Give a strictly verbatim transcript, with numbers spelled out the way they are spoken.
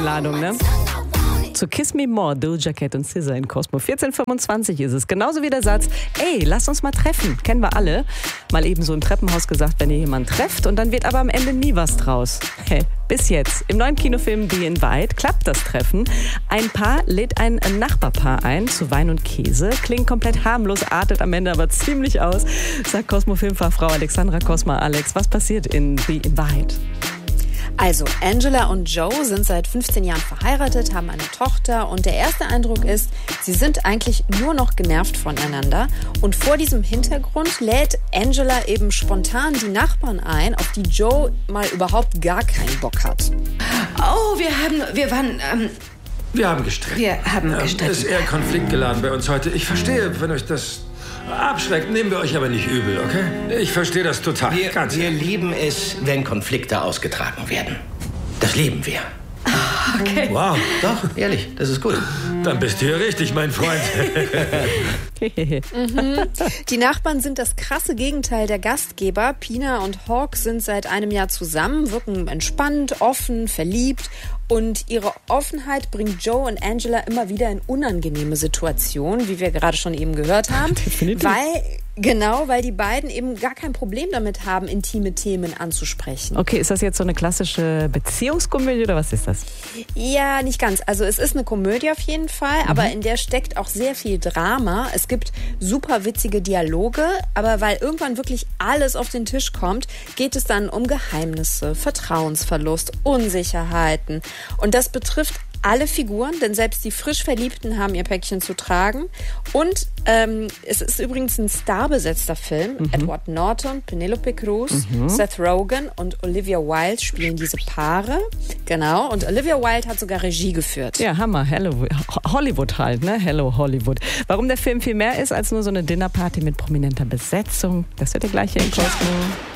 Einladung, ne? Zu Kiss Me More, Doja Cat und S Z A in Cosmo. vierzehn Uhr fünfundzwanzig ist es. Genauso wie der Satz, ey, lass uns mal treffen. Kennen wir alle. Mal eben so im Treppenhaus gesagt, wenn ihr jemanden trefft. Und dann wird aber am Ende nie was draus. Hey, bis jetzt. Im neuen Kinofilm The Invite klappt das Treffen. Ein Paar lädt ein Nachbarpaar ein zu Wein und Käse. Klingt komplett harmlos, artet am Ende aber ziemlich aus. Sagt Cosmo-Filmfachfrau Alexandra Kosma. Alex, was passiert in The Invite? Also, Angela und Joe sind seit fünfzehn Jahren verheiratet, haben eine Tochter und der erste Eindruck ist, sie sind eigentlich nur noch genervt voneinander. Und vor diesem Hintergrund lädt Angela eben spontan die Nachbarn ein, auf die Joe mal überhaupt gar keinen Bock hat. Oh, wir haben, wir waren, ähm, Wir haben gestritten. wir haben Ähm, gestritten. ist eher konfliktgeladen bei uns heute. Ich verstehe, wenn euch das abschreckt, nehmen wir euch aber nicht übel, okay? Ich verstehe das total. Wir, Ganz wir lieben es, wenn Konflikte ausgetragen werden. Das lieben wir. Okay. Wow, Doch, ehrlich, das ist gut. dann bist du hier richtig, mein Freund. Die Nachbarn sind das krasse Gegenteil der Gastgeber. Pina und Hawk sind seit einem Jahr zusammen, wirken entspannt, offen, verliebt. Und ihre Offenheit bringt Joe und Angela immer wieder in unangenehme Situationen, wie wir gerade schon eben gehört haben. Definitiv. Weil, genau, weil die beiden eben gar kein Problem damit haben, intime Themen anzusprechen. Okay, ist das jetzt so eine klassische Beziehungskomödie oder was ist das? Ja, nicht ganz. Also es ist eine Komödie auf jeden Fall, aber in der steckt auch sehr viel Drama. Es gibt super witzige Dialoge, aber weil irgendwann wirklich alles auf den Tisch kommt, geht es dann um Geheimnisse, Vertrauensverlust, Unsicherheiten. Und das betrifft alle Figuren, denn selbst die frisch Verliebten haben ihr Päckchen zu tragen. Und ähm, es ist übrigens ein starbesetzter Film. Mhm. Edward Norton, Penelope Cruz, mhm. Seth Rogen und Olivia Wilde spielen diese Paare. Genau. Und Olivia Wilde hat sogar Regie geführt. Ja, Hammer. Hello, Hollywood halt, ne? Hello Hollywood. Warum der Film viel mehr ist als nur so eine Dinnerparty mit prominenter Besetzung, das wird der gleiche in Cosmo.